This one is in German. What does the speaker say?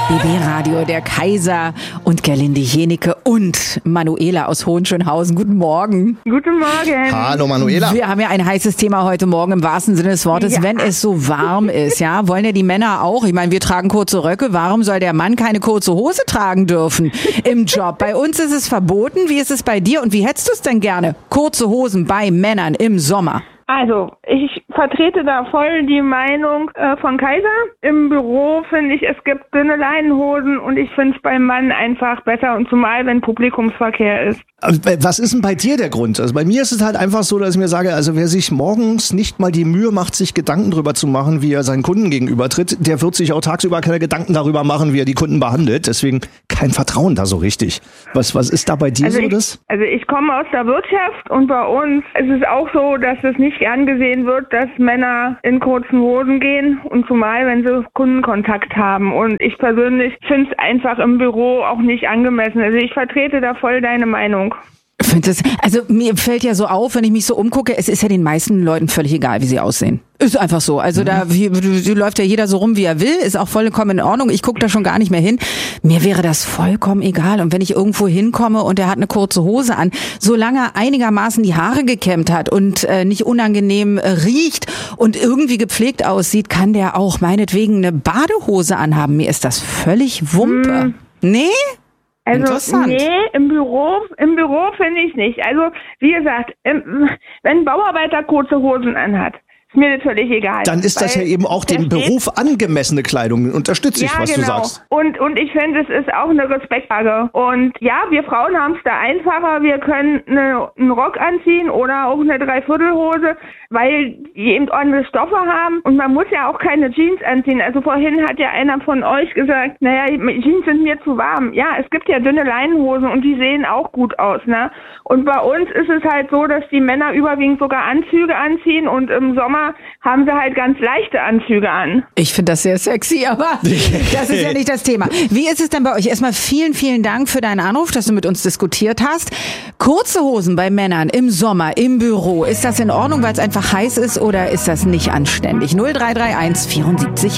BB Radio, der Kaiser und Gerlinde Jenike und Manuela aus Hohenschönhausen. Guten Morgen. Guten Morgen. Hallo Manuela. Wir haben ja ein heißes Thema heute Morgen im wahrsten Sinne des Wortes, Ja. wenn es so warm ist, ja, wollen ja die Männer auch. Ich meine, wir tragen kurze Röcke. Warum soll der Mann keine kurze Hose tragen dürfen im Job? Bei uns ist es verboten. Wie ist es bei dir und wie hättest du es denn gerne? Kurze Hosen bei Männern im Sommer. Also, ich vertrete da voll die Meinung von Kaiser. Im Büro finde ich, es gibt dünne Leinenhosen und ich finde es beim Mann einfach besser und zumal, wenn Publikumsverkehr ist. Was ist denn bei dir der Grund? Also bei mir ist es halt einfach so, dass ich mir sage, also wer sich morgens nicht mal die Mühe macht, sich Gedanken drüber zu machen, wie er seinen Kunden gegenübertritt, der wird sich auch tagsüber keine Gedanken darüber machen, wie er die Kunden behandelt. Deswegen kein Vertrauen da so richtig. Was ist da bei dir Also ich komme aus der Wirtschaft und bei uns ist es auch so, dass es nicht gern gesehen wird, dass Männer in kurzen Hosen gehen und zumal, wenn sie Kundenkontakt haben. Und ich persönlich finde es einfach im Büro auch nicht angemessen. Also ich vertrete da voll deine Meinung. Also mir fällt ja so auf, wenn ich mich so umgucke, es ist ja den meisten Leuten völlig egal, wie sie aussehen. Ist einfach so. Also da läuft ja jeder so rum, wie er will, ist auch vollkommen in Ordnung. Ich gucke da schon gar nicht mehr hin. Mir wäre das vollkommen egal. Und wenn ich irgendwo hinkomme und er hat eine kurze Hose an, solange er einigermaßen die Haare gekämmt hat und nicht unangenehm riecht und irgendwie gepflegt aussieht, kann der auch meinetwegen eine Badehose anhaben. Mir ist das völlig Wumpe. Nee? Also, nee, im Büro finde ich nicht. Also, wie gesagt, wenn ein Bauarbeiter kurze Hosen anhat, ist mir das völlig egal. Dann ist das ja eben auch dem Beruf angemessene Kleidung. Unterstütze ich, was du sagst. Und ich finde, es ist auch eine Respektfrage. Und ja, wir Frauen haben es da einfacher. Wir können einen Rock anziehen oder auch eine Dreiviertelhose, weil die eben ordentliche Stoffe haben. Und man muss ja auch keine Jeans anziehen. Also vorhin hat ja einer von euch gesagt, naja, Jeans sind mir zu warm. Ja, es gibt ja dünne Leinenhosen und die sehen auch gut aus, ne? Und bei uns ist es halt so, dass die Männer überwiegend sogar Anzüge anziehen und im Sommer haben sie halt ganz leichte Anzüge an. Ich finde das sehr sexy, aber das ist ja nicht das Thema. Wie ist es denn bei euch? Erstmal vielen, vielen Dank für deinen Anruf, dass du mit uns diskutiert hast. Kurze Hosen bei Männern im Sommer, im Büro, ist das in Ordnung, weil es einfach heiß ist oder ist das nicht anständig? 0331 74